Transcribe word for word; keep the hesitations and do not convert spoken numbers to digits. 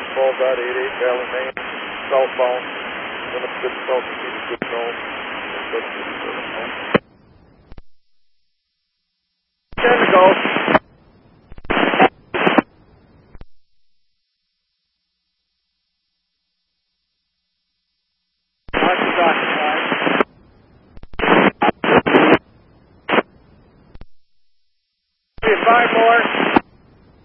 twelve point eight eight, Valley, Maine, southbound, limits good south, good zone.